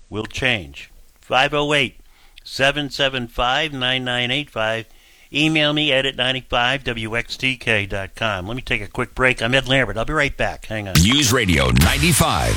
will change. 508-775-9985. Email me, ed@95wxtk.com. Let me take a quick break. I'm Ed Lambert. I'll be right back. Hang on. News Radio 95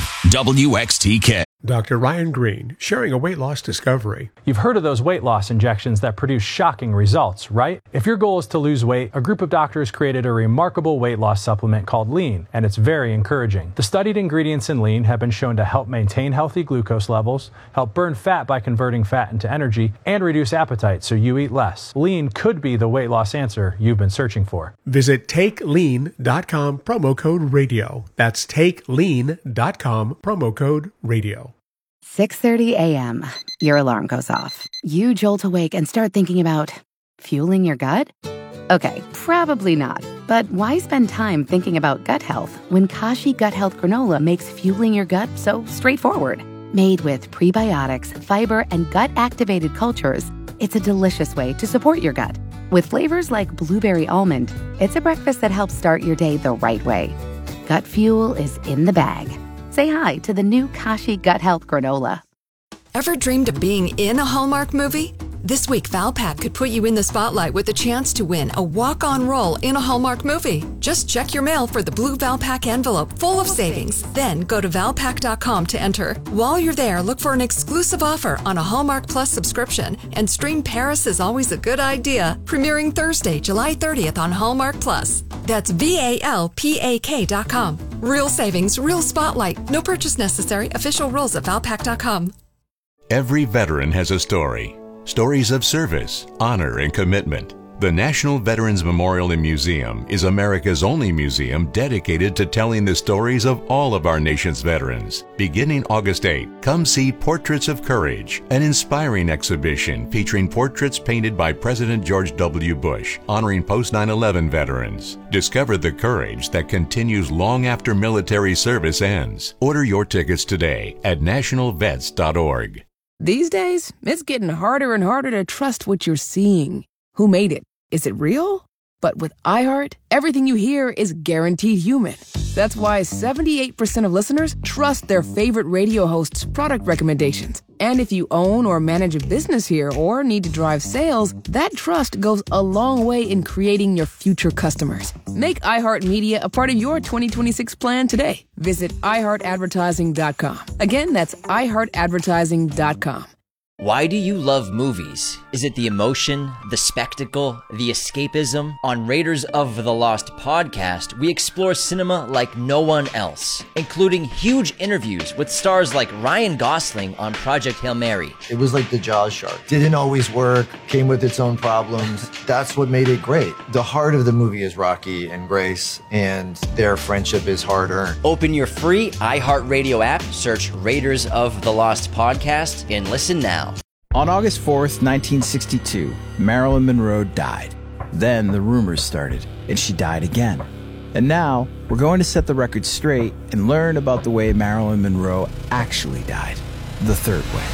WXTK. Dr. Ryan Green, sharing a weight loss discovery. You've heard of those weight loss injections that produce shocking results, right? If your goal is to lose weight, a group of doctors created a remarkable weight loss supplement called Lean, and it's very encouraging. The studied ingredients in Lean have been shown to help maintain healthy glucose levels, help burn fat by converting fat into energy, and reduce appetite so you eat less. Lean could be the weight loss answer you've been searching for. Visit TakeLean.com, promo code radio. That's TakeLean.com, promo code radio. 6:30 a.m. Your alarm goes off. You jolt awake and start thinking about fueling your gut? Okay, probably not. But why spend time thinking about gut health when Kashi Gut Health Granola makes fueling your gut so straightforward? Made with prebiotics, fiber, and gut-activated cultures, it's a delicious way to support your gut. With flavors like blueberry almond, it's a breakfast that helps start your day the right way. Gut fuel is in the bag. Say hi to the new Kashi Gut Health Granola. Ever dreamed of being in a Hallmark movie? This week, Valpak could put you in the spotlight with a chance to win a walk-on role in a Hallmark movie. Just check your mail for the blue Valpak envelope full of savings. Then go to Valpak.com to enter. While you're there, look for an exclusive offer on a Hallmark Plus subscription and stream Paris is Always a Good Idea, premiering Thursday, July 30th on Hallmark Plus. That's VALPAK.com. Real savings, real spotlight. No purchase necessary. Official rules at Valpak.com. Every veteran has a story. Stories of service, honor, and commitment. The National Veterans Memorial and Museum is America's only museum dedicated to telling the stories of all of our nation's veterans. Beginning August 8, come see Portraits of Courage, an inspiring exhibition featuring portraits painted by President George W. Bush, honoring post-9/11 veterans. Discover the courage that continues long after military service ends. Order your tickets today at nationalvets.org. These days, it's getting harder and harder to trust what you're seeing. Who made it? Is it real? But with iHeart, everything you hear is guaranteed human. That's why 78% of listeners trust their favorite radio host's product recommendations. And if you own or manage a business here or need to drive sales, that trust goes a long way in creating your future customers. Make iHeartMedia a part of your 2026 plan today. Visit iHeartAdvertising.com. Again, that's iHeartAdvertising.com. Why do you love movies? Is it the emotion, the spectacle, the escapism? On Raiders of the Lost podcast, we explore cinema like no one else, including huge interviews with stars like Ryan Gosling on Project Hail Mary. It was like the Jaws shark. Didn't always work, came with its own problems. That's what made it great. The heart of the movie is Rocky and Grace, and their friendship is hard-earned. Open your free iHeartRadio app, search Raiders of the Lost podcast, and listen now. On August 4th, 1962, Marilyn Monroe died. Then the rumors started, and she died again. And now, we're going to set the record straight and learn about the way Marilyn Monroe actually died, the third way.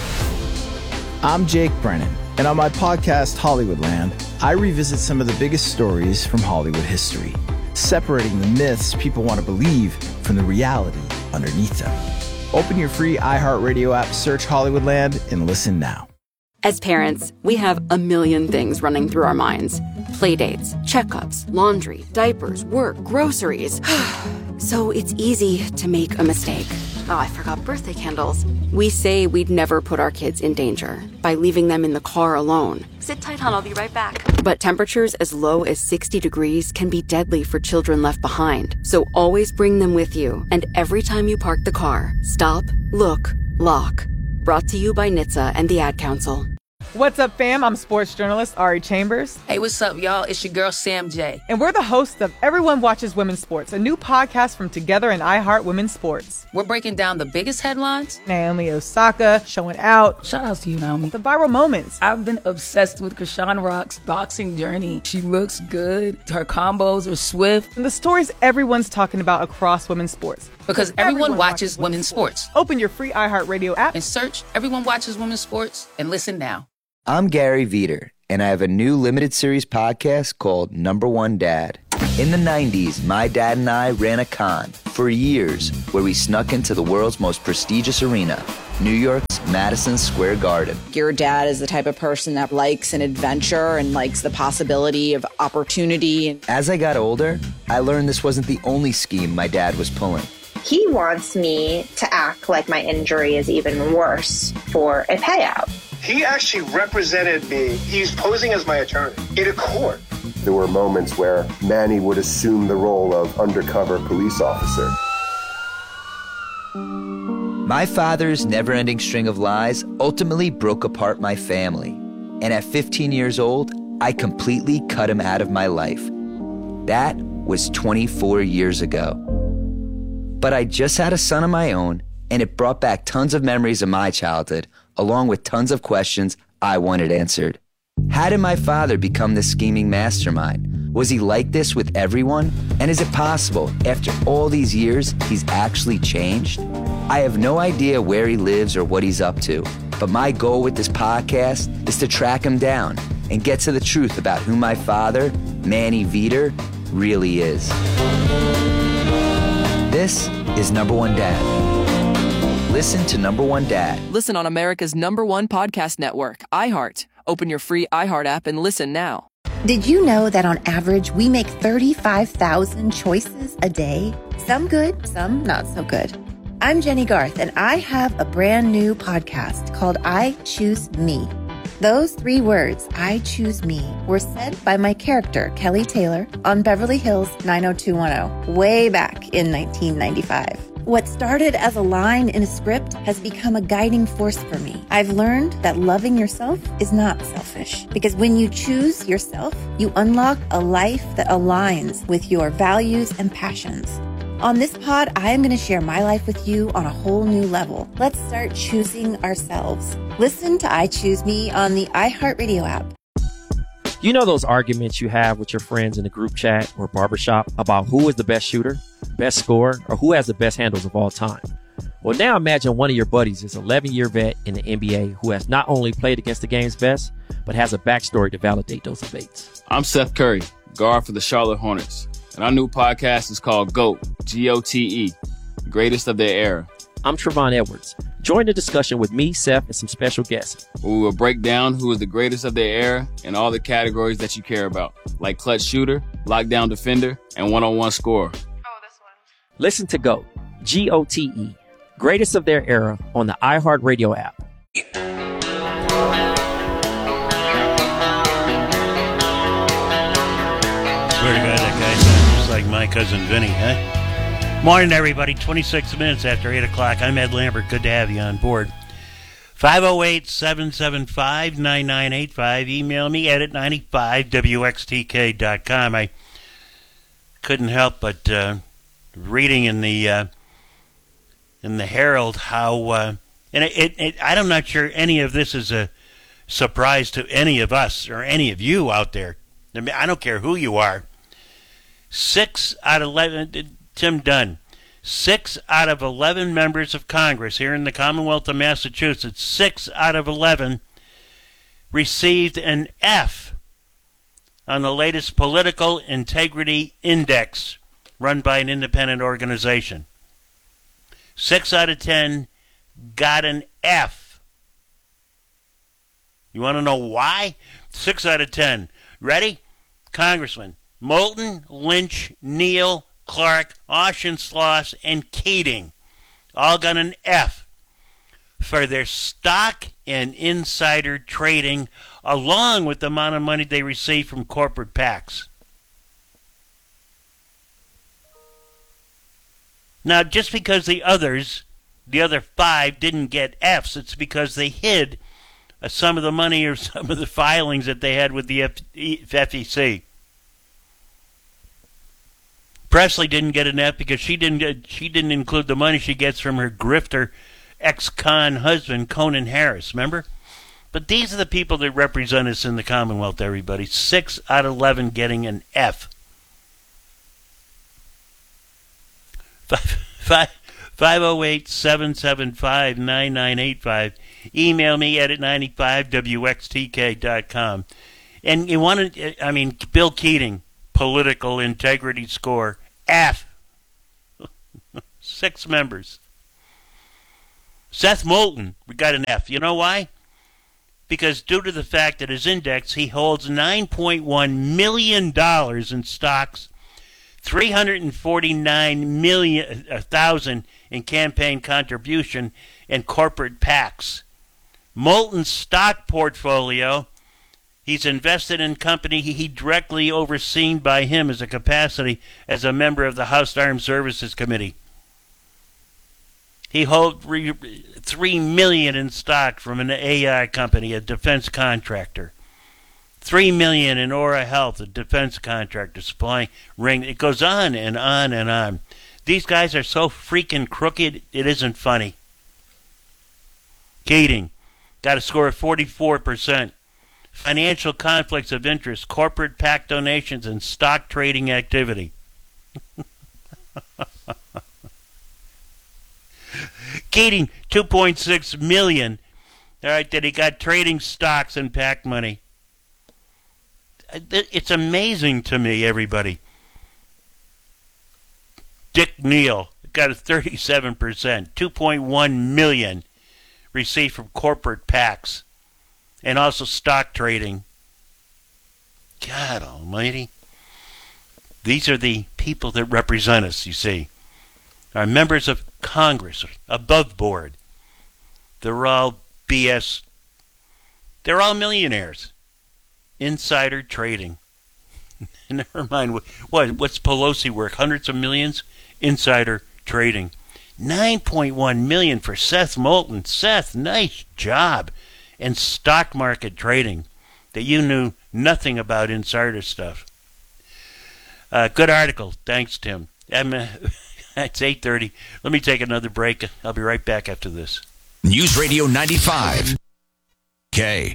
I'm Jake Brennan, and on my podcast, Hollywoodland, I revisit some of the biggest stories from Hollywood history, separating the myths people want to believe from the reality underneath them. Open your free iHeartRadio app, search Hollywoodland, and listen now. As parents, we have a million things running through our minds. Playdates, checkups, laundry, diapers, work, groceries. So it's easy to make a mistake. Oh, I forgot birthday candles. We say we'd never put our kids in danger by leaving them in the car alone. Sit tight, hon, I'll be right back. But temperatures as low as 60 degrees can be deadly for children left behind. So always bring them with you. And every time you park the car, stop, look, lock. Brought to you by NHTSA and the Ad Council. What's up, fam? I'm sports journalist Ari Chambers. Hey, what's up, y'all? It's your girl, Sam J. And we're the hosts of Everyone Watches Women's Sports, a new podcast from Together and iHeart Women's Sports. We're breaking down the biggest headlines. Naomi Osaka showing out. Shout out to you, Naomi. The viral moments. I've been obsessed with Krishan Rock's boxing journey. She looks good. Her combos are swift. And the stories everyone's talking about across women's sports. Because everyone watches women's sports. Open your free iHeartRadio app and search Everyone Watches Women's Sports and listen now. I'm Gary Veter, and I have a new limited series podcast called Number One Dad. In the 90s, my dad and I ran a con for years where we snuck into the world's most prestigious arena, New York's Madison Square Garden. Your dad is the type of person that likes an adventure and likes the possibility of opportunity. As I got older, I learned this wasn't the only scheme my dad was pulling. He wants me to act like my injury is even worse for a payout. He actually represented me. He's posing as my attorney in a court. There were moments where Manny would assume the role of undercover police officer. My father's never-ending string of lies ultimately broke apart my family. And at 15 years old, I completely cut him out of my life. That was 24 years ago. But I just had a son of my own, and it brought back tons of memories of my childhood, along with tons of questions I wanted answered. How did my father become this scheming mastermind? Was he like this with everyone? And is it possible, after all these years, he's actually changed? I have no idea where he lives or what he's up to, but my goal with this podcast is to track him down and get to the truth about who my father, Manny Veter, really is. This is Number One Dad. Listen to Number One Dad. Listen on America's #1 podcast network, iHeart. Open your free iHeart app and listen now. Did you know that on average, we make 35,000 choices a day? Some good, some not so good. I'm Jenny Garth, and I have a brand new podcast called I Choose Me. Those 3 words, I choose me, were said by my character, Kelly Taylor, on Beverly Hills 90210, way back in 1995. What started as a line in a script has become a guiding force for me. I've learned that loving yourself is not selfish, because when you choose yourself, you unlock a life that aligns with your values and passions. On this pod, I am going to share my life with you on a whole new level. Let's start choosing ourselves. Listen to I Choose Me on the iHeartRadio app. You know those arguments you have with your friends in a group chat or barbershop about who is the best shooter, best scorer, or who has the best handles of all time? Well, now imagine one of your buddies is an 11-year vet in the NBA who has not only played against the game's best, but has a backstory to validate those debates. I'm Seth Curry, guard for the Charlotte Hornets, and our new podcast is called GOAT, G-O-T-E, Greatest of Their Era. I'm Trevon Edwards. Join the discussion with me, Seth, and some special guests. We will break down who is the greatest of their era in all the categories that you care about, like clutch shooter, lockdown defender, and one-on-one scorer. Listen to GOAT, G-O-T-E, Greatest of Their Era on the iHeartRadio app. Swear to God, that guy sounds just like my cousin Vinny, huh? Morning, everybody. 26 minutes after 8 o'clock. I'm Ed Lambert. Good to have you on board. 508-775-9985. Email me, ed@95wxtk.com. I couldn't help but reading in the Herald how, and I'm not sure any of this is a surprise to any of us or any of you out there. I mean, I don't care who you are. 6 out of 11... Tim Dunn, 6 out of 11 members of Congress here in the Commonwealth of Massachusetts, 6 out of 11 received an F on the latest Political Integrity Index run by an independent organization. 6 out of 10 got an F. You want to know why? 6 out of 10. Ready? Congressman Moulton, Lynch, Neal, Clark, Auchincloss, and Keating all got an F for their stock and insider trading, along with the amount of money they received from corporate PACs. Now, just because the other 5 didn't get Fs, it's because they hid some of the money or some of the filings that they had with the FEC. Presley didn't get an F because she didn't include the money she gets from her grifter ex-con husband, Conan Harris, remember? But these are the people that represent us in the Commonwealth, everybody. 6 out of 11 getting an F. 508-775-9985. Email me at 95wxtk.com. And you want to, Bill Keating, political integrity score, F. 6 members. Seth Moulton, we got an F. You know why? Because due to the fact that his index, he holds $9.1 million in stocks, $349,000 in campaign contribution, and corporate PACs. Moulton's stock portfolio, he's invested in company he directly overseen by him as a capacity as a member of the House Armed Services Committee. He holds $3 million in stock from an AI company, a defense contractor. $3 million in Aura Health, a defense contractor supplying ring. It goes on and on and on. These guys are so freaking crooked, it isn't funny. Keating got a score of 44%. Financial conflicts of interest, corporate PAC donations, and stock trading activity. Keating, $2.6 million. All right, that he got trading stocks and PAC money. It's amazing to me, everybody. Dick Neal got a 37%, $2.1 million received from corporate PACs and also stock trading. God almighty. These are the people that represent us, you see. Our members of Congress, above board. They're all BS. They're all millionaires. Insider trading. Never mind. What's Pelosi worth? Hundreds of millions? Insider trading. $9.1 million for Seth Moulton. Seth, nice job. And stock market trading. That you knew nothing about insider stuff. Good article. Thanks, Tim. It's 8:30. Let me take another break. I'll be right back after this. News Radio 95. K.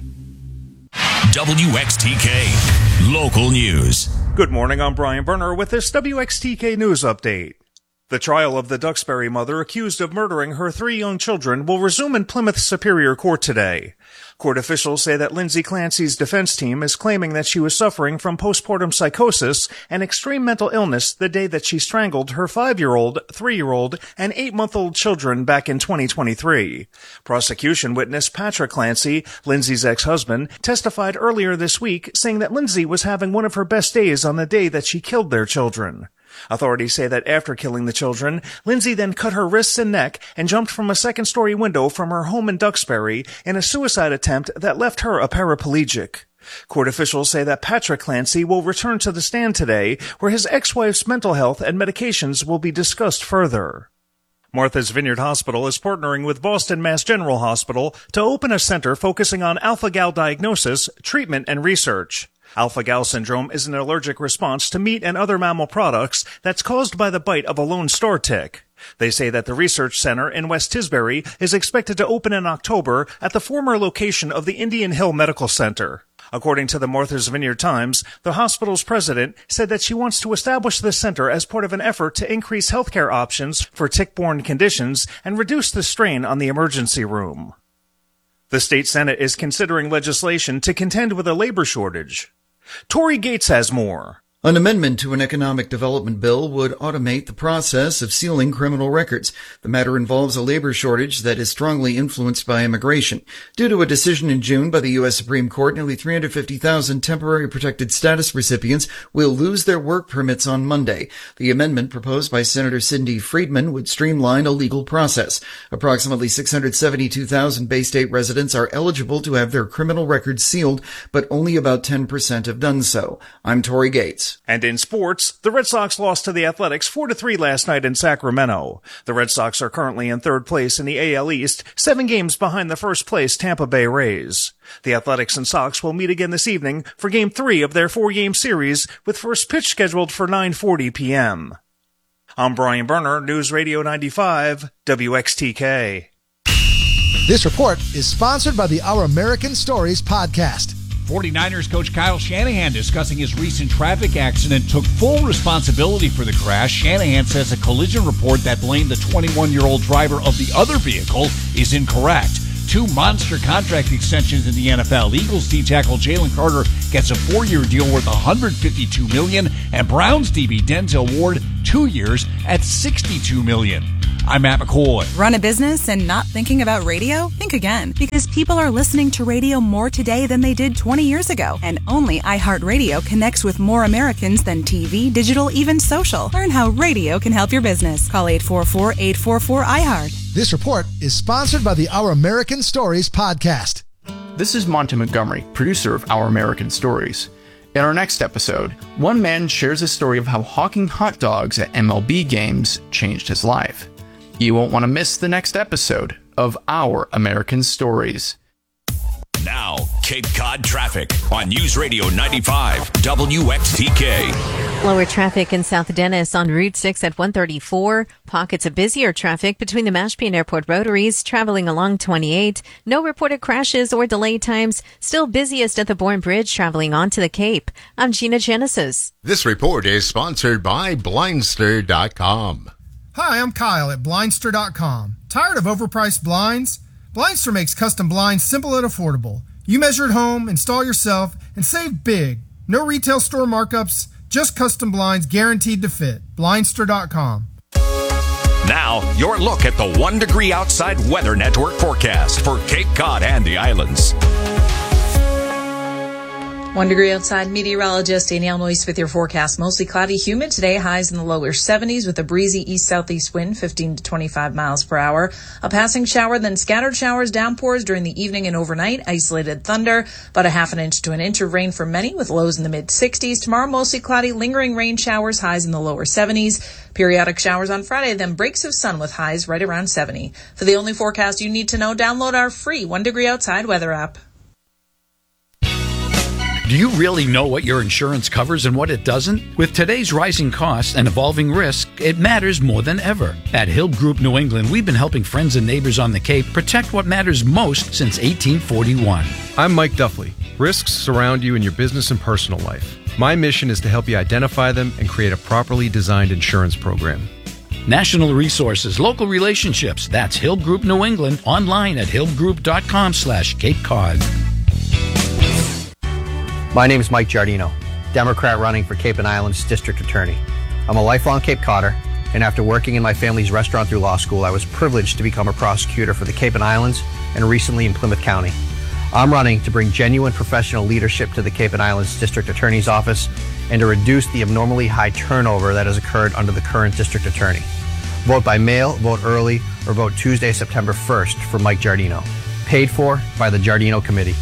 WXTK. Local news. Good morning. I'm Brian Berner with this WXTK News Update. The trial of the Duxbury mother accused of murdering her 3 young children will resume in Plymouth Superior Court today. Court officials say that Lindsay Clancy's defense team is claiming that she was suffering from postpartum psychosis and extreme mental illness the day that she strangled her 5-year-old, 3-year-old, and 8-month-old children back in 2023. Prosecution witness Patrick Clancy, Lindsay's ex-husband, testified earlier this week saying that Lindsay was having one of her best days on the day that she killed their children. Authorities say that after killing the children, Lindsay then cut her wrists and neck and jumped from a second-story window from her home in Duxbury in a suicide attempt that left her a paraplegic. Court officials say that Patrick Clancy will return to the stand today, where his ex-wife's mental health and medications will be discussed further. Martha's Vineyard Hospital is partnering with Boston Mass General Hospital to open a center focusing on alpha-gal diagnosis, treatment, and research. Alpha-gal syndrome is an allergic response to meat and other mammal products that's caused by the bite of a lone star tick. They say that the research center in West Tisbury is expected to open in October at the former location of the Indian Hill Medical Center. According to the Martha's Vineyard Times, the hospital's president said that she wants to establish this center as part of an effort to increase healthcare options for tick-borne conditions and reduce the strain on the emergency room. The state Senate is considering legislation to contend with a labor shortage. Tory Gates has more. An amendment to an economic development bill would automate the process of sealing criminal records. The matter involves a labor shortage that is strongly influenced by immigration. Due to a decision in June by the U.S. Supreme Court, nearly 350,000 temporary protected status recipients will lose their work permits on Monday. The amendment proposed by Senator Cindy Friedman would streamline a legal process. Approximately 672,000 Bay State residents are eligible to have their criminal records sealed, but only about 10% have done so. I'm Tory Gates. And in sports, the Red Sox lost to the Athletics 4-3 last night in Sacramento. The Red Sox are currently in third place in the AL East, 7 games behind the first place Tampa Bay Rays. The Athletics and Sox will meet again this evening for Game 3 of their 4-game series, with first pitch scheduled for 9:40 p.m. I'm Brian Berner, News Radio 95, WXTK. This report is sponsored by the Our American Stories podcast. 49ers coach Kyle Shanahan discussing his recent traffic accident took full responsibility for the crash. Shanahan says a collision report that blamed the 21-year-old driver of the other vehicle is incorrect. 2 monster contract extensions in the NFL. Eagles D-tackle Jalen Carter gets a 4-year deal worth $152 million, and Browns DB Denzel Ward 2 years at $62 million. I'm Matt McCoy. Run a business and not thinking about radio? Think again, because people are listening to radio more today than they did 20 years ago. And only iHeartRadio connects with more Americans than TV, digital, even social. Learn how radio can help your business. Call 844-844-iHeart. This report is sponsored by the Our American Stories podcast. This is Monty Montgomery, producer of Our American Stories. In our next episode, one man shares a story of how hawking hot dogs at MLB games changed his life. You won't want to miss the next episode of Our American Stories. Now, Cape Cod traffic on News Radio 95 WXTK. Lower traffic in South Dennis on Route 6 at 134. Pockets of busier traffic between the Mashpee and Airport rotaries traveling along 28. No reported crashes or delay times. Still busiest at the Bourne Bridge traveling onto the Cape. I'm Gina Genesis. This report is sponsored by Blindster.com. Hi, I'm Kyle at Blindster.com. Tired of overpriced blinds? Blindster makes custom blinds simple and affordable. You measure at home, install yourself, and save big. No retail store markups, just custom blinds guaranteed to fit. Blindster.com. Now, your look at the 1 degree outside weather network forecast for Cape Cod and the islands. 1 degree outside, meteorologist Danielle Noyce with your forecast. Mostly cloudy, humid today, highs in the lower 70s with a breezy east-southeast wind, 15 to 25 miles per hour. A passing shower, then scattered showers, downpours during the evening and overnight, isolated thunder, about a half an inch to an inch of rain for many with lows in the mid-60s. Tomorrow, mostly cloudy, lingering rain showers, highs in the lower 70s. Periodic showers on Friday, then breaks of sun with highs right around 70. For the only forecast you need to know, download our free 1 degree outside weather app. Do you really know what your insurance covers and what it doesn't? With today's rising costs and evolving risk, it matters more than ever. At Hill Group New England, we've been helping friends and neighbors on the Cape protect what matters most since 1841. I'm Mike Duffley. Risks surround you in your business and personal life. My mission is to help you identify them and create a properly designed insurance program. National resources, local relationships. That's Hill Group New England. Online at hillgroup.com/Cape Cod. My name is Mike Giardino, Democrat running for Cape and Islands District Attorney. I'm a lifelong Cape Codder, and after working in my family's restaurant through law school, I was privileged to become a prosecutor for the Cape and Islands and recently in Plymouth County. I'm running to bring genuine professional leadership to the Cape and Islands District Attorney's office and to reduce the abnormally high turnover that has occurred under the current District Attorney. Vote by mail, vote early, or vote Tuesday, September 1st for Mike Giardino. Paid for by the Giardino Committee.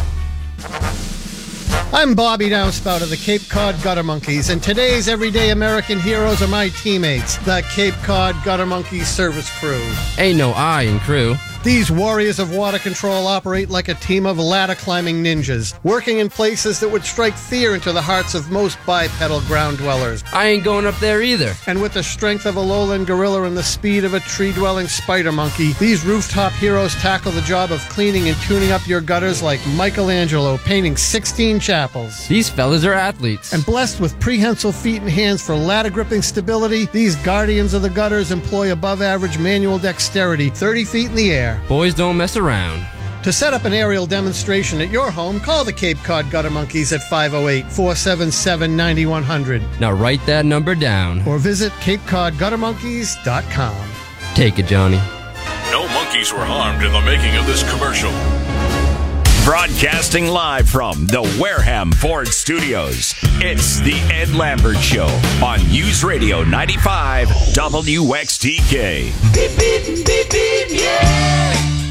I'm Bobby Downspout of the Cape Cod Gutter Monkeys, and today's everyday American heroes are my teammates, the Cape Cod Gutter Monkeys service crew. Ain't no I in crew. These warriors of water control operate like a team of ladder-climbing ninjas, working in places that would strike fear into the hearts of most bipedal ground dwellers. I ain't going up there either. And with the strength of a lowland gorilla and the speed of a tree-dwelling spider monkey, these rooftop heroes tackle the job of cleaning and tuning up your gutters like Michelangelo painting 16 chapels. These fellas are athletes. And blessed with prehensile feet and hands for ladder-gripping stability, these guardians of the gutters employ above-average manual dexterity 30 feet in the air. Boys don't mess around. To set up an aerial demonstration at your home, call the Cape Cod Gutter Monkeys at 508-477-9100. Now write that number down. Or visit CapeCodGutterMonkeys.com. Take it, Johnny. No monkeys were harmed in the making of this commercial. Broadcasting live from the Wareham Ford Studios, it's the Ed Lambert Show on News Radio 95 WXTK. Beep, beep, beep, beep, yeah!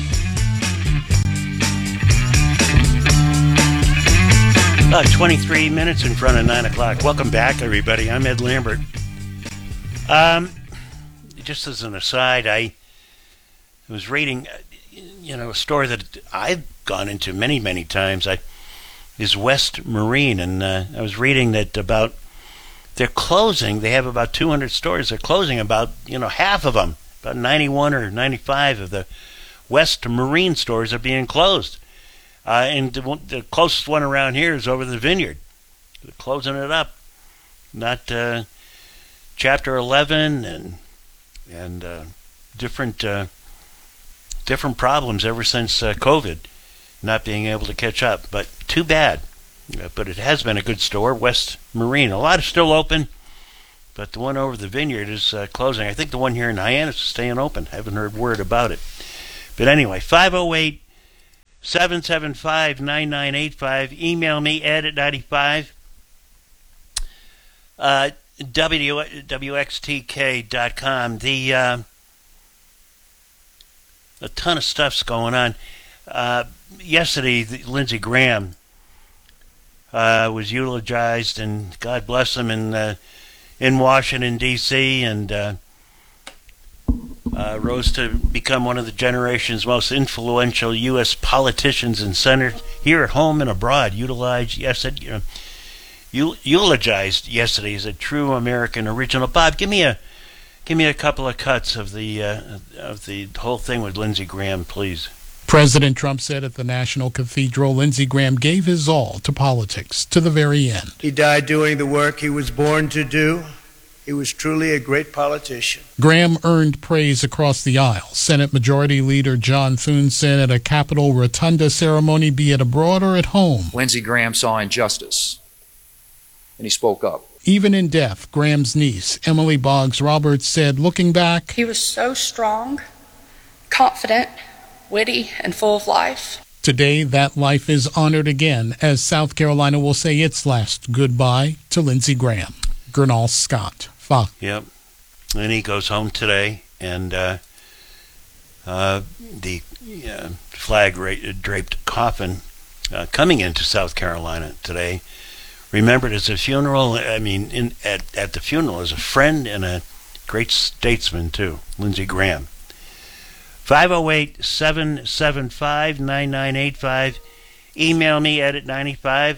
About 23 minutes in front of 9 o'clock. Welcome back, everybody. I'm Ed Lambert. Just as an aside, I was reading, a store that I've gone into many, many times is West Marine, and I was reading that about they're closing. They have about 200 stores. They're closing about half of them. About 91 or 95 of the West Marine stores are being closed. And the closest one around here is over the Vineyard. They're closing it up. Not Chapter 11 and different problems ever since COVID, not being able to catch up. But too bad. But it has been a good store, West Marine. A lot is still open. but the one over the Vineyard is closing. I think the one here in Hyannis is staying open. Haven't heard word about it. But anyway, 508-775-9985. Email me, ed@95. WXTK.com. A ton of stuff's going on. Yesterday, Lindsey Graham was eulogized, and God bless him, in Washington, D.C., and rose to become one of the generation's most influential U.S. politicians and senators here at home and abroad. Eulogized yesterday as a true American original. Bob, give me a couple of cuts of the whole thing with Lindsey Graham, please. President Trump said at the National Cathedral, Lindsey Graham gave his all to politics to the very end. He died doing the work he was born to do. He was truly a great politician. Graham earned praise across the aisle. Senate Majority Leader John Thune said at a Capitol Rotunda ceremony, be it abroad or at home, Lindsey Graham saw injustice, and he spoke up. Even in death, Graham's niece, Emily Boggs Roberts, said, looking back, he was so strong, confident, witty, and full of life. Today, that life is honored again as South Carolina will say its last goodbye to Lindsey Graham. Gernal Scott, Fox. Yep. And he goes home today, and the flag-draped coffin coming into South Carolina today, remembered as a funeral. I mean, at the funeral as a friend and a great statesman, too, Lindsey Graham. 508-775-9985. Email me at 95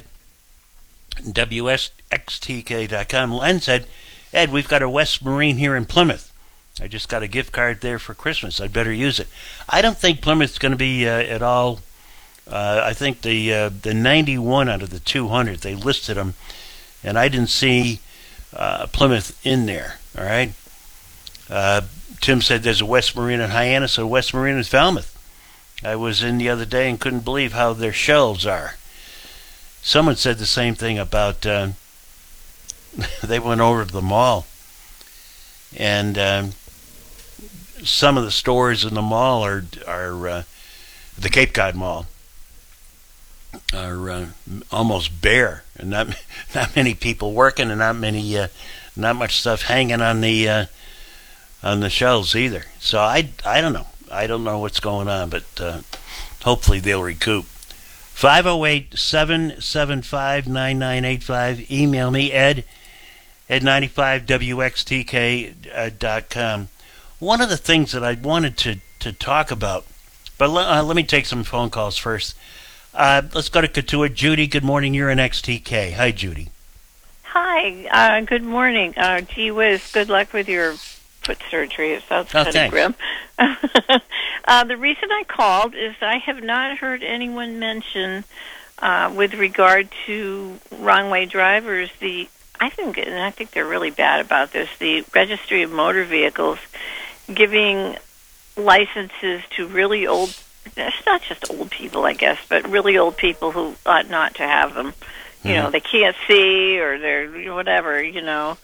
WSXTK.com. Len said, Ed, we've got a West Marine here in Plymouth. I just got a gift card there for Christmas. I'd better use it. I don't think Plymouth's going to be at all. I think the 91 out of the 200, they listed them, and I didn't see Plymouth in there. All right. Tim said there's a West Marine in Hyannis, a West Marine in Falmouth. I was in the other day and couldn't believe how their shelves are. Someone said the same thing about they went over to the mall, and some of the stores in the mall are the Cape Cod Mall are almost bare, and not many people working, and not much stuff hanging on the shelves either. So I don't know. I don't know what's going on, but hopefully they'll recoup. 508-775-9985. Email me, Ed, at 95WXTK.com. One of the things that I wanted to talk about, but let me take some phone calls first. Let's go to Katua. Judy, good morning. You're in XTK. Hi, Judy. Hi. Good morning. Gee whiz, good luck with your foot surgery. It sounds kind of grim. The reason I called is I have not heard anyone mention, with regard to wrong way drivers, I think they're really bad about this, the Registry of Motor Vehicles giving licenses to really old, it's not just old people, I guess, but really old people who ought not to have them. You know, they can't see, or they're whatever, you know.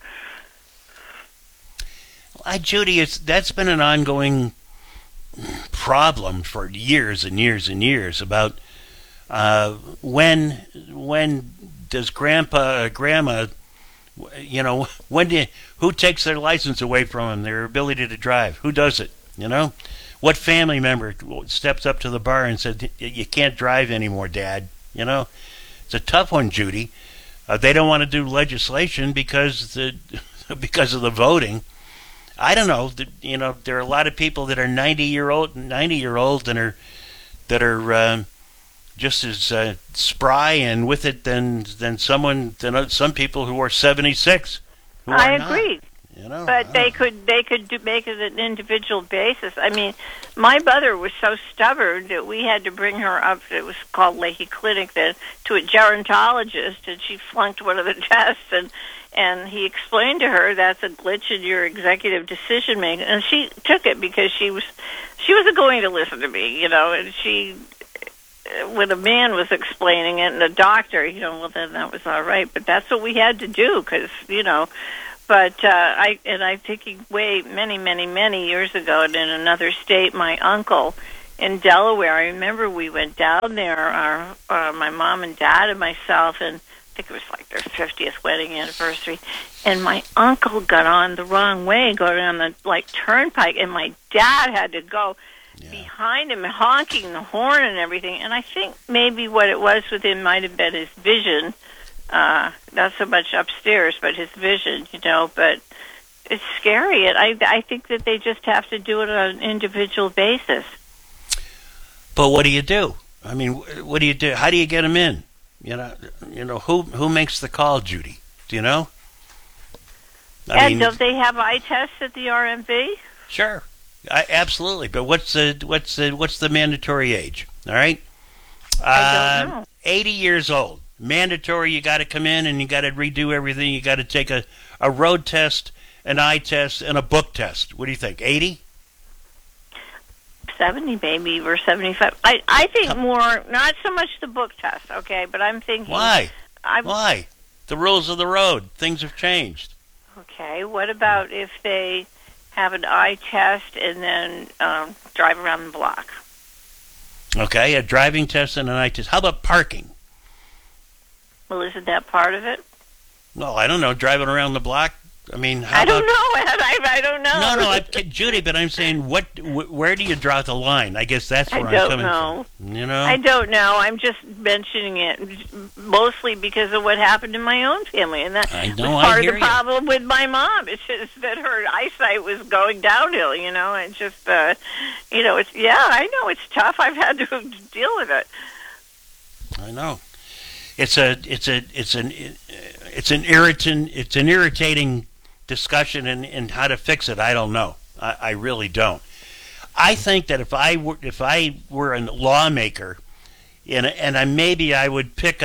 Judy, that's been an ongoing problem for years and years and years about when does grandma, you know, who takes their license away from them, their ability to drive? Who does it? You know, what family member steps up to the bar and said, "You can't drive anymore, Dad"? You know, it's a tough one, Judy. They don't want to do legislation because of the voting. I don't know. You know, there are a lot of people that are 90-year-old and are just as spry and with it than some people who are 76. I agree. You know, but they could make it an individual basis. I mean, my mother was so stubborn that we had to bring her up. It was called Leahy Clinic then, to a gerontologist, and she flunked one of the tests, and he explained to her that's a glitch in your executive decision making, and she took it because she wasn't going to listen to me, you know. And when a man was explaining it and a doctor, you know, well then that was all right. But that's what we had to do because, you know, But I'm thinking many years ago, in another state, my uncle in Delaware. I remember we went down there, my mom and dad and myself, and I think it was like their 50th wedding anniversary. And my uncle got on the wrong way, going on the turnpike, and my dad had to go behind him, honking the horn and everything. And I think maybe what it was with him might have been his vision, not so much upstairs, but his vision, But it's scary. And I think that they just have to do it on an individual basis. But what do you do? I mean, what do you do? How do you get them in? Who makes the call, Judy? Do you know? And don't they have eye tests at the RMV? Sure, absolutely. But what's the mandatory age? All right, I don't know. 80 years old, mandatory. You got to come in and you got to redo everything. You got to take a road test, an eye test, and a book test. What do you think? 80? 70 maybe, or 75. I think more, not so much the book test, okay, but I'm thinking... Why? Why? The rules of the road. Things have changed. Okay, what about if they have an eye test and then drive around the block? Okay, a driving test and an eye test. How about parking? Well, isn't that part of it? Well, I don't know. Driving around the block? I mean, I don't know, Ed. I don't know. No, Judy, but I'm saying, where do you draw the line? I guess that's where I'm coming from. I don't know. I'm just mentioning it mostly because of what happened in my own family, and that was part of the problem with my mom. It's just that her eyesight was going downhill. And just I know it's tough. I've had to deal with it. I know. It's an irritating discussion, and how to fix it, I don't know. I really don't. I think that if I were a lawmaker, and maybe I would pick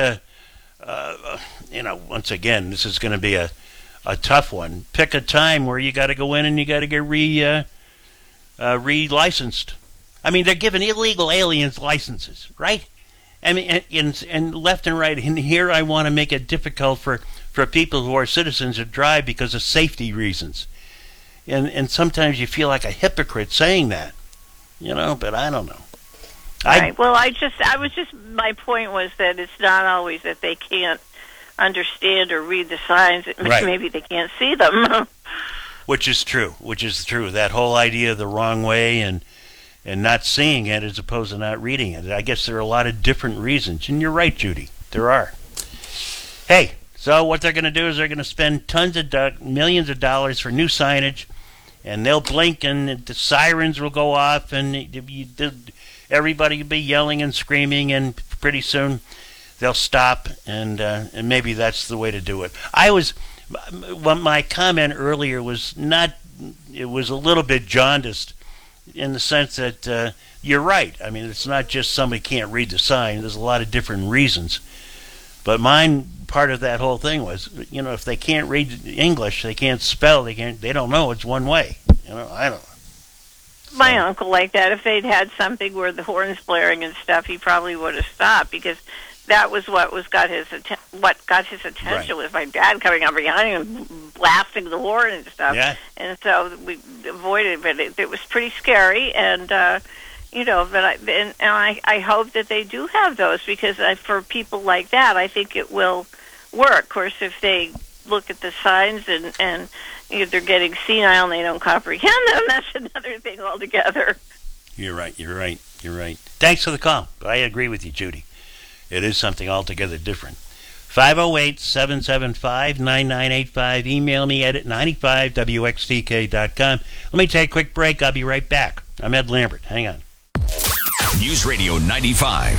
once again, this is going to be a tough one. Pick a time where you got to go in and you got to get re-licensed. I mean, they're giving illegal aliens licenses, right? I mean, and left and right. And here I want to make it difficult for people who are citizens to drive because of safety reasons. And sometimes you feel like a hypocrite saying that, but I don't know. Right. Well, my point was that it's not always that they can't understand or read the signs. Right. Maybe they can't see them. Which is true. That whole idea of the wrong way and not seeing it as opposed to not reading it. I guess there are a lot of different reasons. And you're right, Judy. There are. Hey, so what they're going to do is they're going to spend millions of dollars for new signage, and they'll blink and the sirens will go off, and everybody will be yelling and screaming, and pretty soon they'll stop, and maybe that's the way to do it. My comment earlier was it was a little bit jaundiced, in the sense that you're right. I mean, it's not just somebody can't read the sign. There's a lot of different reasons. But part of that whole thing was, if they can't read English, they can't spell, they don't know it's one way. I don't know. My uncle like that. If they'd had something where the horn's blaring and stuff, he probably would have stopped, because that was what got his attention. Right. Was my dad coming up behind him, blasting the horn and stuff. Yeah. And so we avoided it. But it was pretty scary, and but I hope that they do have those, because for people like that, I think it will work. Of course, if they look at the signs and they're getting senile and they don't comprehend them, that's another thing altogether. You're right. Thanks for the call. I agree with you, Judy. It is something altogether different. 508-775-9985. Email me at 95wxtk.com. Let me take a quick break. I'll be right back. I'm Ed Lambert. Hang on. News Radio 95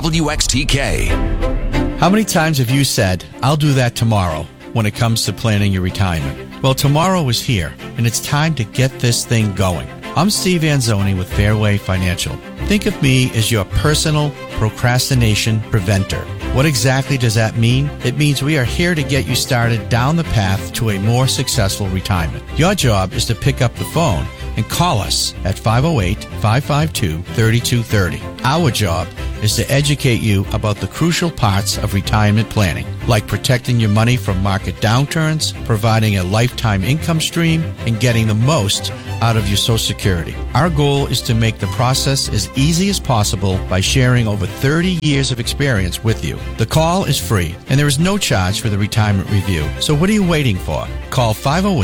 WXTK. How many times have you said, I'll do that tomorrow, when it comes to planning your retirement? Well, tomorrow is here, and it's time to get this thing going. I'm Steve Anzoni with Fairway Financial. Think of me as your personal procrastination preventer. What exactly does that mean? It means we are here to get you started down the path to a more successful retirement. Your job is to pick up the phone and call us at 508-552-3230. Our job is to educate you about the crucial parts of retirement planning, like protecting your money from market downturns, providing a lifetime income stream, and getting the most out of your Social Security. Our goal is to make the process as easy as possible by sharing over 30 years of experience with you. The call is free, and there is no charge for the retirement review. So what are you waiting for? Call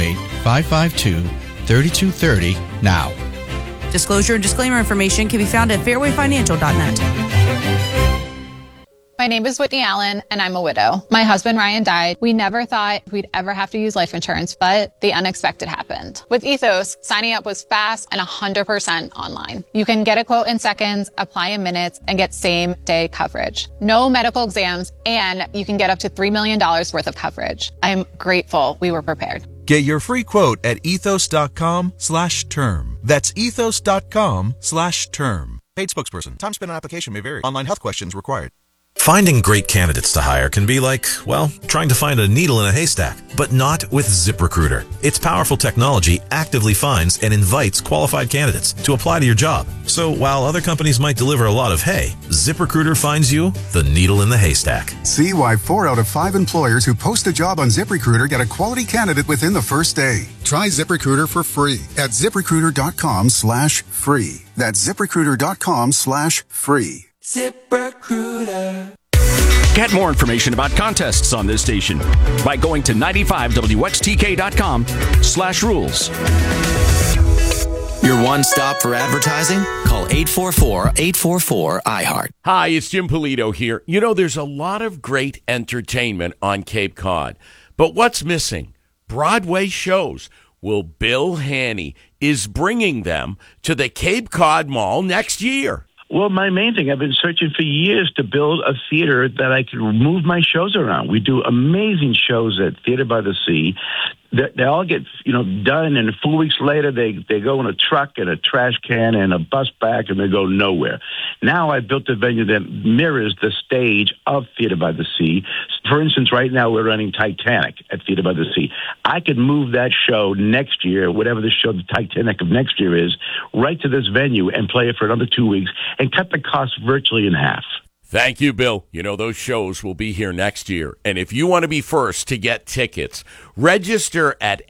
508-552-3230 now. Disclosure and disclaimer information can be found at fairwayfinancial.net. My name is Whitney Allen, and I'm a widow. My husband, Ryan, died. We never thought we'd ever have to use life insurance, but the unexpected happened. With Ethos, signing up was fast and 100% online. You can get a quote in seconds, apply in minutes, and get same-day coverage. No medical exams, and you can get up to $3 million worth of coverage. I'm grateful we were prepared. Get your free quote at ethos.com/term. That's ethos.com/term. Paid spokesperson. Time spent on application may vary. Online health questions required. Finding great candidates to hire can be like, well, trying to find a needle in a haystack, but not with ZipRecruiter. Its powerful technology actively finds and invites qualified candidates to apply to your job. So while other companies might deliver a lot of hay, ZipRecruiter finds you the needle in the haystack. See why 4 out of 5 employers who post a job on ZipRecruiter get a quality candidate within the first day. Try ZipRecruiter for free at ZipRecruiter.com/free. That's ZipRecruiter.com/free. ZipRecruiter. Get more information about contests on this station by going to 95wxtk.com/rules. Your one stop for advertising? Call 844-844-iHeart. Hi, it's Jim Polito here. You know, there's a lot of great entertainment on Cape Cod, but what's missing? Broadway shows. Well, Bill Haney is bringing them to the Cape Cod Mall next year. Well, my main thing, I've been searching for years to build a theater that I could move my shows around. We do amazing shows at Theater by the Sea. They all get, done, and 4 weeks later they go in a truck and a trash can and a bus back, and they go nowhere. Now I built a venue that mirrors the stage of Theater by the Sea. For instance, right now we're running Titanic at Theater by the Sea. I could move that show next year, whatever the show, the Titanic of next year is, right to this venue and play it for another 2 weeks and cut the cost virtually in half. Thank you, Bill. You know, those shows will be here next year. And if you want to be first to get tickets, register at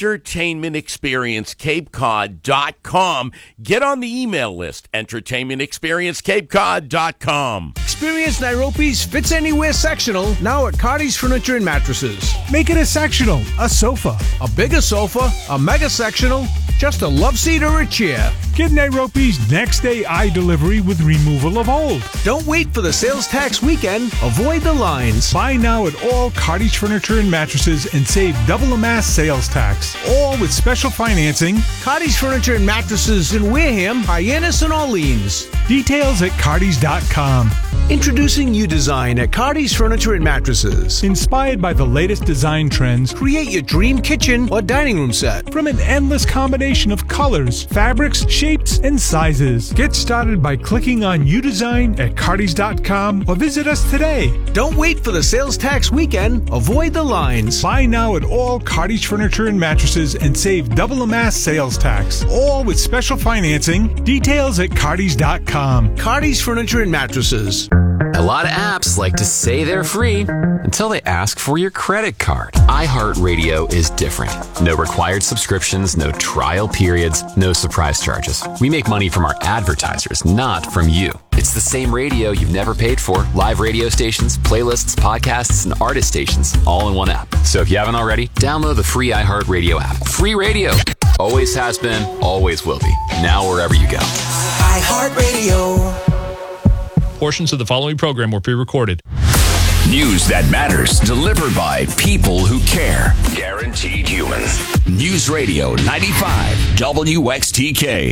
entertainmentexperiencecapecod.com. Get on the email list, entertainmentexperiencecapecod.com. Experience Nairobi's Fits Anywhere sectional now at Cardi's Furniture and Mattresses. Make it a sectional, a sofa, a bigger sofa, a mega sectional, just a love seat or a chair. Get Nairobi's next day eye delivery with removal of old. Don't wait for the sales tax weekend. Avoid the lines. Buy now at all Cardi's Furniture and Mattresses and save double the mass sales tax. All with special financing. Cardi's Furniture and Mattresses in Wareham, Hyannis, and Orleans. Details at cardis.com. Introducing U-Design at Cardi's Furniture and Mattresses. Inspired by the latest design trends, create your dream kitchen or dining room set from an endless combination of colors, fabrics, shapes, and sizes. Get started by clicking on U-Design at cardis.com or visit us today. Don't wait for the sales tax weekend. Avoid the lines. Buy now at all Cardi's Furniture and Mattresses and save double the mass sales tax. All with special financing. Details at cardis.com. Cardi's Furniture and Mattresses. A lot of apps like to say they're free until they ask for your credit card. iHeartRadio is different. No required subscriptions, no trial periods, no surprise charges. We make money from our advertisers, not from you. It's the same radio you've never paid for. Live radio stations, playlists, podcasts, and artist stations, all in one app. So if you haven't already, download the free iHeartRadio app. Free radio. Always has been, always will be. Now wherever you go. iHeartRadio. Portions of the following program were pre-recorded. News that matters, delivered by people who care. Guaranteed human. News Radio 95 WXTK.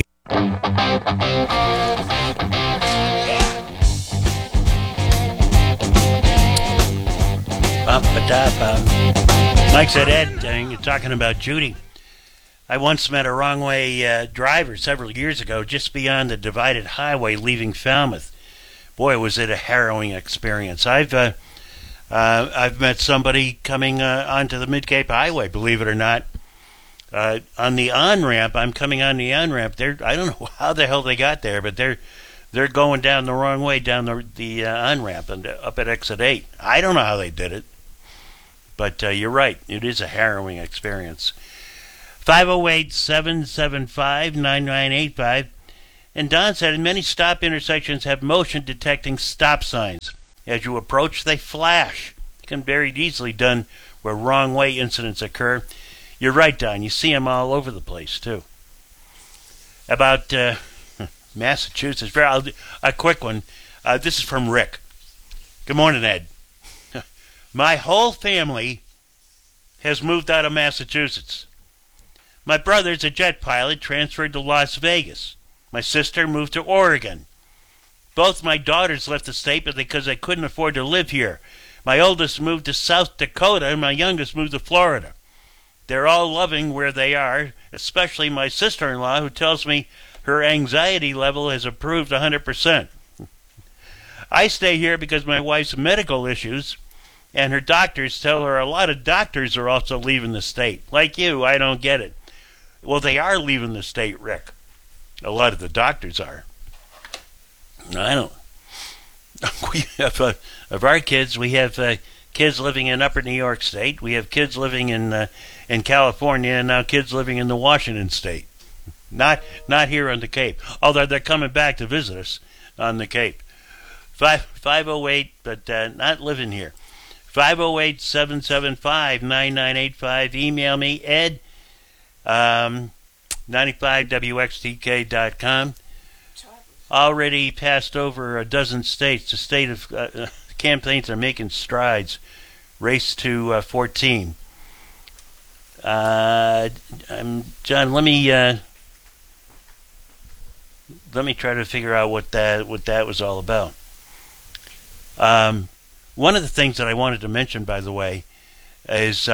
Mike said, Ed, you're talking about Judy. I once met a wrong-way driver several years ago just beyond the divided highway leaving Falmouth. Boy, was it a harrowing experience. I've met somebody coming onto the Mid-Cape Highway, believe it or not. On the on-ramp, I'm coming on the on-ramp. I don't know how the hell they got there, but they're they're going down the wrong way down the on-ramp and up at exit 8. I don't know how they did it, but you're right. It is a harrowing experience. 508-775-9985. And Don said, many stop intersections have motion detecting stop signs. As you approach, they flash. It can be very easily done where wrong way incidents occur. You're right, Don. You see them all over the place, too. About Massachusetts, a quick one. This is from Rick. Good morning, Ed. My whole family has moved out of Massachusetts. My brother's a jet pilot, transferred to Las Vegas. My sister moved to Oregon. Both my daughters left the state because they couldn't afford to live here. My oldest moved to South Dakota, and my youngest moved to Florida. They're all loving where they are, especially my sister-in-law, who tells me her anxiety level has improved 100%. I stay here because my wife's medical issues, and her doctors tell her a lot of doctors are also leaving the state. Like you, I don't get it. Well, they are leaving the state, Rick. A lot of the doctors are. I don't. We have, of our kids, we have kids living in Upper New York State. We have kids living in California, and now kids living in the Washington State. Not here on the Cape. Although they're coming back to visit us on the Cape. 508, but not living here. 508-775-9985. Email me, Ed. 95wxtk.com. Already passed over a dozen states. The state of campaigns are making strides. Race to 14. John, let me try to figure out what that was all about. One of the things that I wanted to mention, by the way, is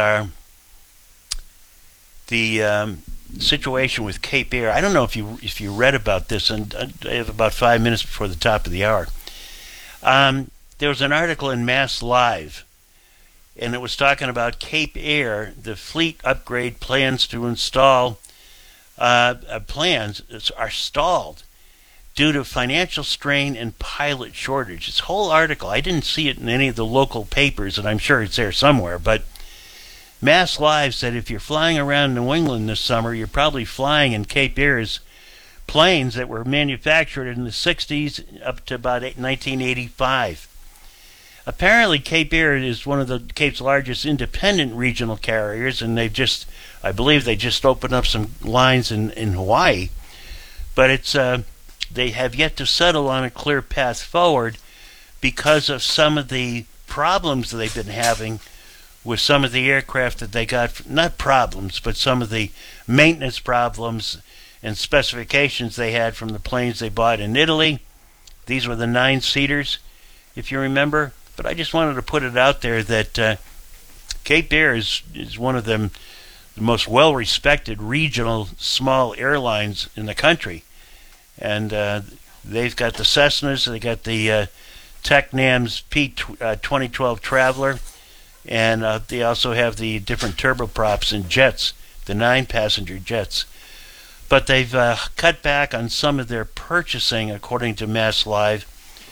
the situation with Cape Air. I don't know if you read about this, and I have about 5 minutes before the top of the hour. There was an article in Mass Live, and it was talking about Cape Air. The fleet upgrade plans to install plans are stalled due to financial strain and pilot shortage. This whole article, I didn't see it in any of the local papers, and I'm sure it's there somewhere, but Mass Live said if you're flying around New England this summer, you're probably flying in Cape Air's planes that were manufactured in the 60s up to about 1985. Apparently, Cape Air is one of the Cape's largest independent regional carriers, and I believe they just opened up some lines in Hawaii. But they have yet to settle on a clear path forward because of some of the problems that they've been having with some of the aircraft that they got. Not problems, but some of the maintenance problems and specifications they had from the planes they bought in Italy. These were the 9-seaters, if you remember. But I just wanted to put it out there that Cape Air is one of the most well-respected regional small airlines in the country. And they've got the Cessnas, they got the Tecnam's P-2012 Traveler, and they also have the different turboprops and jets, the 9-passenger jets. But they've cut back on some of their purchasing, according to Mass Live.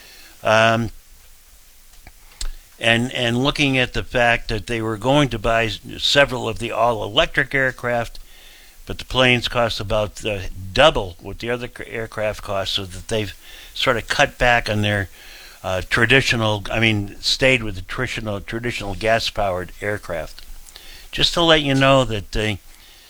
And looking at the fact that they were going to buy several of the all-electric aircraft, but the planes cost about double what the other aircraft cost, so that they've sort of cut back on their stayed with the traditional gas-powered aircraft. Just to let you know that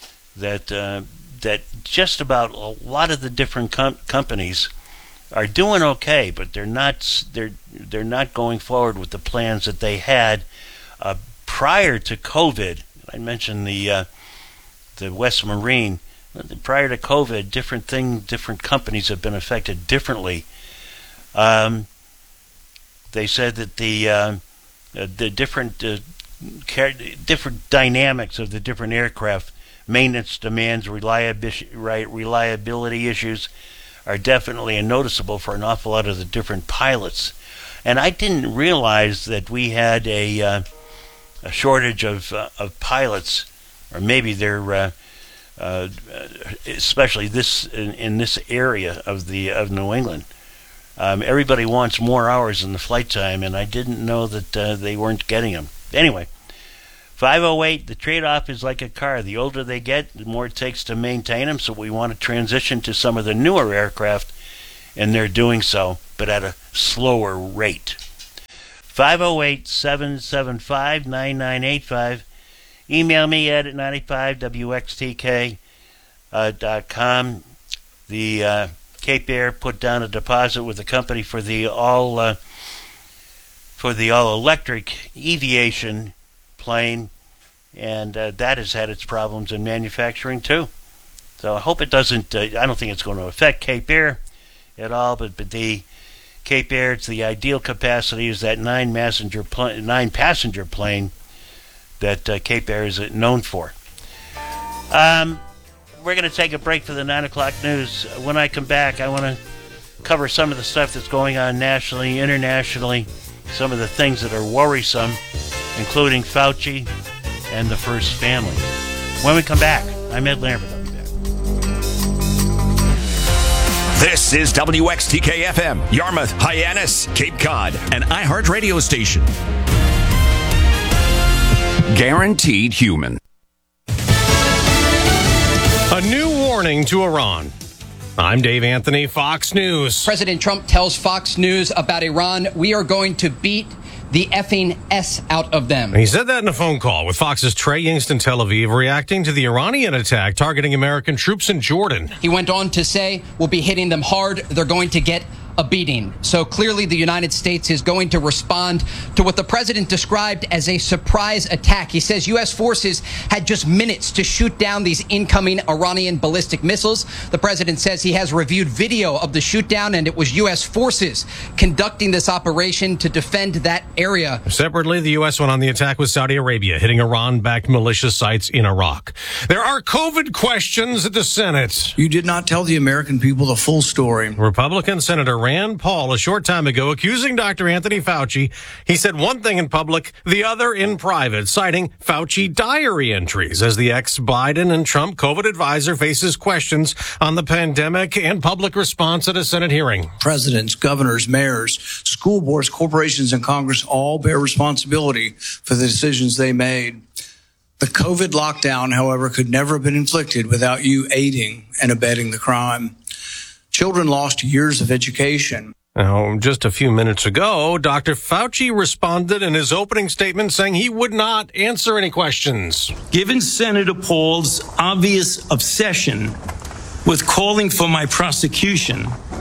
that just about a lot of the different companies are doing okay, but they're not going forward with the plans that they had prior to COVID. I mentioned the West Marine. Prior to COVID, different companies have been affected differently. They said that the different dynamics of the different aircraft, maintenance demands, reliability issues, are definitely noticeable for an awful lot of the different pilots. And I didn't realize that we had a shortage of pilots, or maybe they're especially in this area of New England. Everybody wants more hours in the flight time, and I didn't know that they weren't getting them. Anyway, 508, the trade-off is like a car. The older they get, the more it takes to maintain them, so we want to transition to some of the newer aircraft, and they're doing so, but at a slower rate. 508-775-9985. Email me at 95wxtk.com. The Cape Air put down a deposit with the company for the all-electric Eviation plane, and that has had its problems in manufacturing too. So I hope it doesn't. I don't think it's going to affect Cape Air at all. But the Cape Air, it's the ideal capacity is that 9-passenger plane that Cape Air is known for. We're going to take a break for the 9 o'clock news. When I come back, I want to cover some of the stuff that's going on nationally, internationally, some of the things that are worrisome, including Fauci and the First Family. When we come back, I'm Ed Lambert. I'll be back. This is WXTK-FM, Yarmouth, Hyannis, Cape Cod, an iHeart radio station. Guaranteed human. A new warning to Iran. I'm Dave Anthony, Fox News. President Trump tells Fox News about Iran, we are going to beat the effing S out of them. He said that in a phone call with Fox's Trey Yingst in Tel Aviv, reacting to the Iranian attack targeting American troops in Jordan. He went on to say, we'll be hitting them hard. They're going to get a beating. So clearly the United States is going to respond to what the president described as a surprise attack. He says U.S. forces had just minutes to shoot down these incoming Iranian ballistic missiles. The president says he has reviewed video of the shoot down, and it was U.S. forces conducting this operation to defend that area. Separately, the U.S. went on the attack with Saudi Arabia, hitting Iran-backed militia sites in Iraq. There are COVID questions at the Senate. You did not tell the American people the full story. Republican Senator Rand Paul a short time ago accusing Dr. Anthony Fauci. He said one thing in public, the other in private, citing Fauci diary entries as the ex-Biden and Trump COVID advisor faces questions on the pandemic and public response at a Senate hearing. Presidents, governors, mayors, school boards, corporations, and Congress all bear responsibility for the decisions they made. The COVID lockdown, however, could never have been inflicted without you aiding and abetting the crime. Children lost years of education. Now, just a few minutes ago, Dr. Fauci responded in his opening statement saying he would not answer any questions. Given Senator Paul's obvious obsession with calling for my prosecution,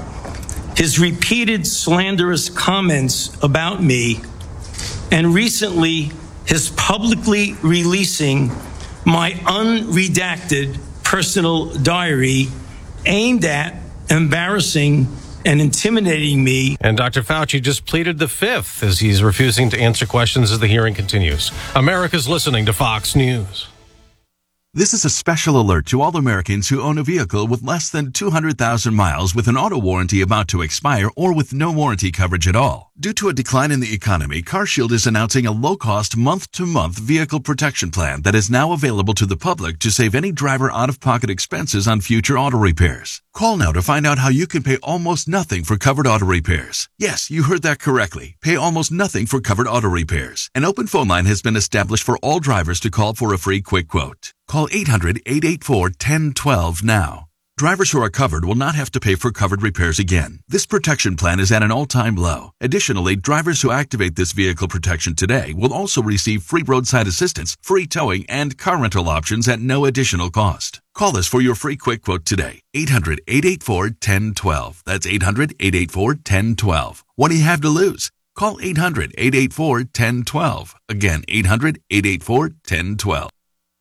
his repeated slanderous comments about me, and recently his publicly releasing my unredacted personal diary aimed at embarrassing and intimidating me. And Dr. Fauci just pleaded the fifth as he's refusing to answer questions as the hearing continues. America's listening to Fox News. This is a special alert to all Americans who own a vehicle with less than 200,000 miles with an auto warranty about to expire or with no warranty coverage at all. Due to a decline in the economy, CarShield is announcing a low-cost month-to-month vehicle protection plan that is now available to the public to save any driver out-of-pocket expenses on future auto repairs. Call now to find out how you can pay almost nothing for covered auto repairs. Yes, you heard that correctly. Pay almost nothing for covered auto repairs. An open phone line has been established for all drivers to call for a free quick quote. Call 800-884-1012 now. Drivers who are covered will not have to pay for covered repairs again. This protection plan is at an all-time low. Additionally, drivers who activate this vehicle protection today will also receive free roadside assistance, free towing, and car rental options at no additional cost. Call us for your free quick quote today. 800-884-1012. That's 800-884-1012. What do you have to lose? Call 800-884-1012. Again, 800-884-1012.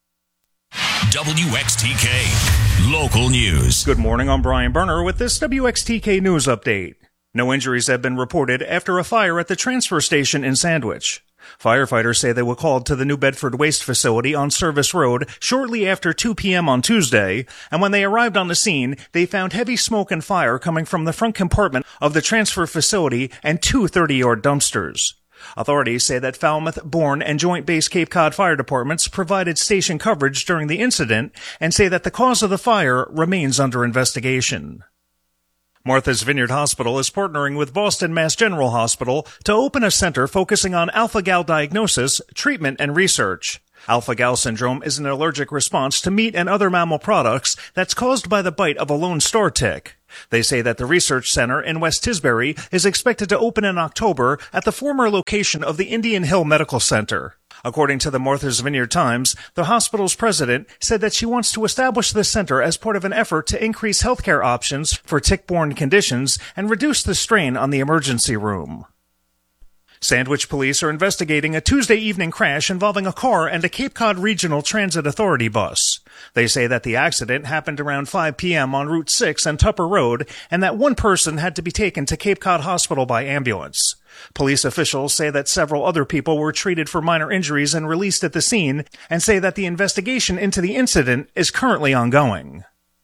WXTK Local News. Good morning, I'm Brian Berner with this WXTK News Update. No injuries have been reported after a fire at the transfer station in Sandwich. Firefighters say they were called to the New Bedford Waste Facility on Service Road shortly after 2 p.m. on Tuesday, and when they arrived on the scene, they found heavy smoke and fire coming from the front compartment of the transfer facility and two 30-yard dumpsters. Authorities say that Falmouth, Bourne, and Joint Base Cape Cod fire departments provided station coverage during the incident and say that the cause of the fire remains under investigation. Martha's Vineyard Hospital is partnering with Boston Mass General Hospital to open a center focusing on alpha-gal diagnosis, treatment, and research. Alpha-gal syndrome is an allergic response to meat and other mammal products that's caused by the bite of a lone star tick. They say that the research center in West Tisbury is expected to open in October at the former location of the Indian Hill Medical Center. According to the Martha's Vineyard Times, the hospital's president said that she wants to establish this center as part of an effort to increase healthcare options for tick-borne conditions and reduce the strain on the emergency room. Sandwich police are investigating a Tuesday evening crash involving a car and a Cape Cod Regional Transit Authority bus. They say that the accident happened around 5 p.m. on Route 6 and Tupper Road, and that one person had to be taken to Cape Cod Hospital by ambulance. Police officials say that several other people were treated for minor injuries and released at the scene, and say that the investigation into the incident is currently ongoing.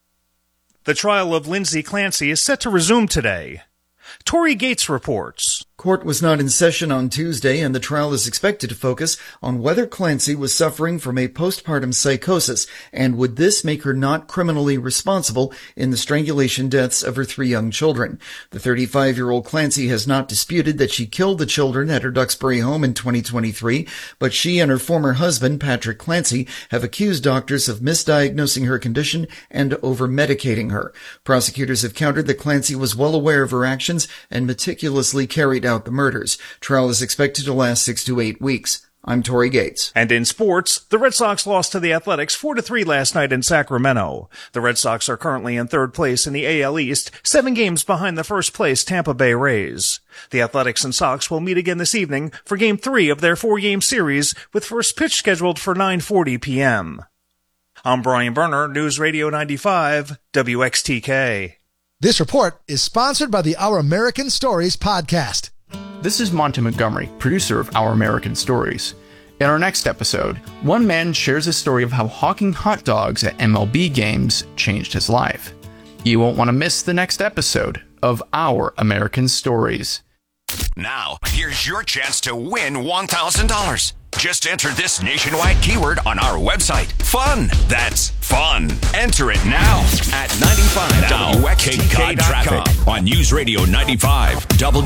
The trial of Lindsay Clancy is set to resume today. Tory Gates reports. Court was not in session on Tuesday, and the trial is expected to focus on whether Clancy was suffering from a postpartum psychosis, and would this make her not criminally responsible in the strangulation deaths of her 3 young children. The 35-year-old Clancy has not disputed that she killed the children at her Duxbury home in 2023, but she and her former husband, Patrick Clancy, have accused doctors of misdiagnosing her condition and over-medicating her. Prosecutors have countered that Clancy was well aware of her actions and meticulously carried out the murders. Trial is expected to last 6 to 8 weeks. I'm Tory Gates. And in sports, the Red Sox lost to the Athletics 4-3 last night in Sacramento. The Red Sox are currently in third place in the AL East, 7 games behind the first place Tampa Bay Rays. The Athletics and Sox will meet again this evening for Game 3 of their 4-game series, with first pitch scheduled for 9:40 p.m. I'm Brian Berner, News Radio 95, WXTK. This report is sponsored by the Our American Stories podcast. This is Monty Montgomery, producer of Our American Stories. In our next episode, one man shares a story of how hawking hot dogs at MLB games changed his life. You won't want to miss the next episode of Our American Stories. Now, here's your chance to win $1,000. Just enter this nationwide keyword on our website. Fun. That's fun. Enter it now at 95WXTK.com. Traffic on News Radio 95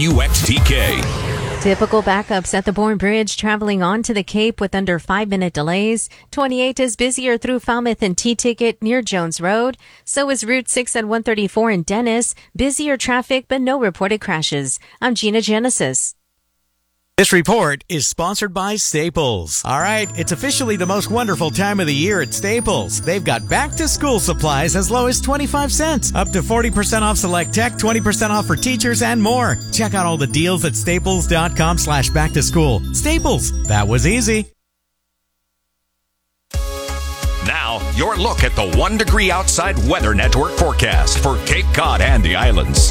WXTK. Typical backups at the Bourne Bridge traveling on to the Cape with under 5-minute delays. 28 is busier through Falmouth and T-Ticket near Jones Road. So is Route 6 at 134 in Dennis. Busier traffic, but no reported crashes. I'm Gina Genesis. This report is sponsored by Staples. All right, it's officially the most wonderful time of the year at Staples. They've got back-to-school supplies as low as 25 cents, up to 40% off select tech, 20% off for teachers, and more. Check out all the deals at staples.com/back-to-school. Staples, that was easy. Now, your look at the 1 Degree Outside Weather Network forecast for Cape Cod and the islands.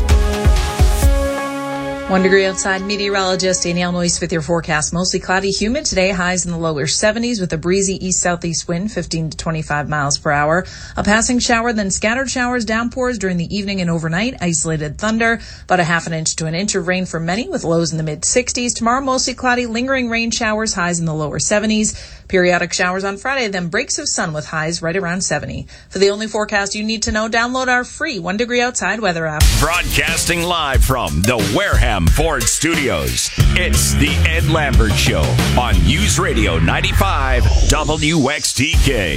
1 degree outside, meteorologist Danielle Noyce with your forecast. Mostly cloudy, humid today, highs in the lower 70s with a breezy east-southeast wind, 15 to 25 miles per hour. A passing shower, then scattered showers, downpours during the evening and overnight. Isolated thunder, about a half an inch to an inch of rain for many with lows in the mid-60s. Tomorrow, mostly cloudy, lingering rain showers, highs in the lower 70s. Periodic showers on Friday, then breaks of sun with highs right around 70. For the only forecast you need to know, download our free 1 Degree Outside weather app. Broadcasting live from the Wareham Ford Studios, it's the Ed Lambert Show on News Radio 95 WXTK.